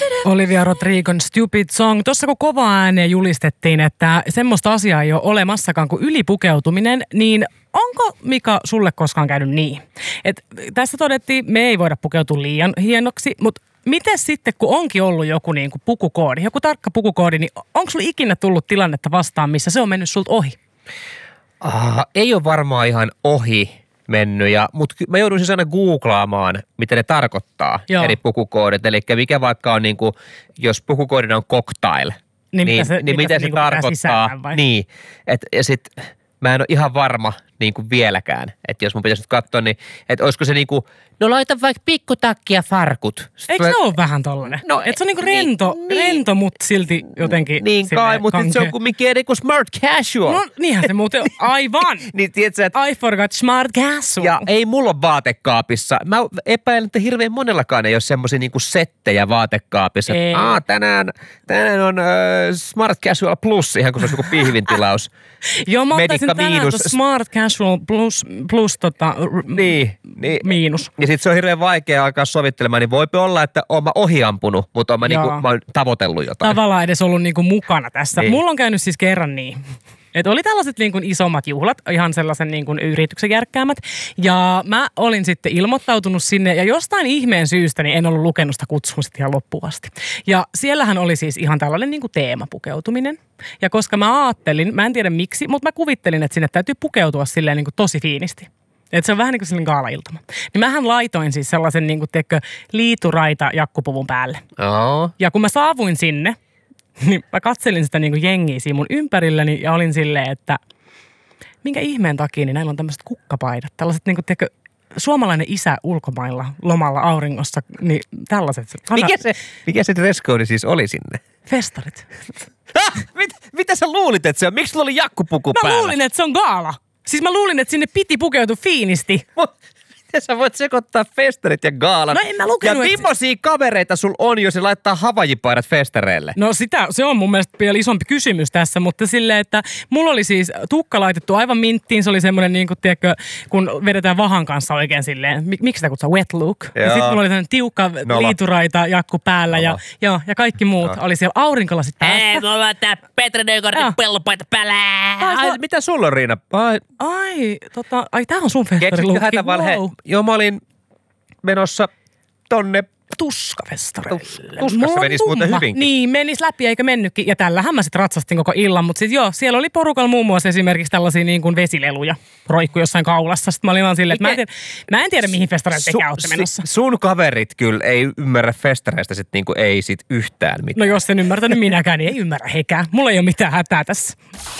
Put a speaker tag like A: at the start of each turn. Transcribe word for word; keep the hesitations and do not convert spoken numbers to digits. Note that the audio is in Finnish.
A: Olivia Rodrigon Stupid Song. Tuossa kun kova ääneen julistettiin, että semmoista asiaa ei ole olemassakaan kuin ylipukeutuminen, niin onko, Mika, sulle koskaan käynyt niin? Et tässä todettiin, me ei voida pukeutua liian hienoksi, mutta miten sitten, kun onkin ollut joku niin kuin pukukoodi, joku tarkka pukukoodi, niin onko sulla ikinä tullut tilannetta vastaan, missä se on mennyt sulta ohi?
B: Ah, ei ole varmaan ihan ohi mennyt, ja, mutta mä joudun siis aina googlaamaan, mitä ne tarkoittaa, Joo. eri pukukoodit. Eli mikä vaikka on, niin kuin, jos pukukoodina on cocktail, niin, niin mitä se, niin mitä se, se niin tarkoittaa. Sisään, niin, et, ja sit mä en ole ihan varma niin kuin vieläkään, että jos mun pitäisi nyt katsoa, niin että olisiko se niin kuin, no laita vaikka pikkutakki ja farkut.
A: Eikö se ole vähän tollainen? No, että se on niin kuin rento, niin, rento, mutta silti jotenkin
B: niin kai, mutta se on kumminkin eri kuin smart casual.
A: No niinhän se muuten on, aivan.
B: Niin tiedätkö, että
A: I forgot smart casual.
B: Ja ei mulla ole vaatekaapissa. Mä epäilen, että hirveän monellakaan ei ole semmoisia niinku settejä vaatekaapissa. Aa, tänään, tänään on uh, smart casual plus, ihan kuin se olisi joku pihvintilaus.
A: Joo, mä ottaisin tänään smart casual plus, plus tota, r-
B: niin, niin.
A: miinus.
B: Ja sit se on hirveän vaikea alkaa sovittelemaan, niin voipi olla, että oon mä ohiampunut, mutta oon mä, niinku, mä oon tavoitellut jotain.
A: Tavallaan edes ollut niinku mukana tässä. Niin. Mulla on käynyt siis kerran niin. Että oli tällaiset niin kuin isommat juhlat, ihan sellaisen niin kuin yrityksen järkkäämät. Ja mä olin sitten ilmoittautunut sinne ja jostain ihmeen syystä niin en ollut lukenut sitä kutsua sitten ihan loppuun asti. Ja siellähän oli siis ihan tällainen niin kuin teemapukeutuminen. Ja koska mä ajattelin, mä en tiedä miksi, mutta mä kuvittelin, että sinne täytyy pukeutua silleen niin kuin tosi fiinisti. Että se on vähän niin kuin sellainen gaalailtama. Niin mähän laitoin siis sellaisen niin kuin teekö liituraita jakkupuvun päälle.
B: Oh.
A: Ja kun mä saavuin sinne, niin mä katselin sitä niin kuin jengiä siinä mun ympärilläni ja olin silleen, että minkä ihmeen takia niin näillä on tämmöiset kukkapaidat. Tällaiset niin kuin teekö suomalainen isä ulkomailla lomalla auringossa, niin tällaiset.
B: Mikä se, mikä se dress code siis oli sinne?
A: Festarit.
B: Mit, mitä sä luulit, että se on? Miksi sulla oli jakkupuku
A: mä
B: päällä?
A: Mä luulin, että se on gaala. Siis mä luulin, että sinne piti pukeutua fiinisti.
B: Miten sä voit sekoittaa festarit ja gaalan?
A: No en mä lukenut.
B: Ja millaisia et... kavereita sul on, jos se laittaa havajipaidat festareille?
A: No sitä, se on mun mielestä vielä isompi kysymys tässä, mutta silleen, että mulla oli siis tukka laitettu aivan minttiin. Se oli semmoinen niin kuin, tiedätkö, kun vedetään vahan kanssa oikein silleen, miksi sitä kutsutaan, wet look. Joo. Ja sitten mulla oli tämmöinen tiukka Nola. liituraita jakku päällä ja, ja, ja kaikki muut. No. Oli siellä aurinkolasit päästä.
C: Hei, mulla on tää Petra Nökortin pellopaita päällä.
B: Ai, ai, mitä sulla on, Riina? Ai,
A: ai, tota, ai tää on sun festarilukki.
B: Wow. Joo, mä olin menossa tonne
A: tuskafestarille.
B: Tuskassa menisi muuten hyvinkin.
A: Niin, menisi läpi eikä mennytkin. Ja tällähän mä sitten ratsastin koko illan. Mutta sitten joo, siellä oli porukalla muun muassa esimerkiksi tällaisia niin kuin vesileluja. Roikku jossain kaulassa. Sitten mä olin vaan silleen, että mä en tiedä, mä en tiedä mihin festareille tekään olette menossa.
B: Sun kaverit kyllä ei ymmärrä festareista sit niinku ei sit yhtään mitään.
A: No jos en ymmärtänyt minäkään, niin ei ymmärrä hekään. Mulla ei ole mitään hätää tässä.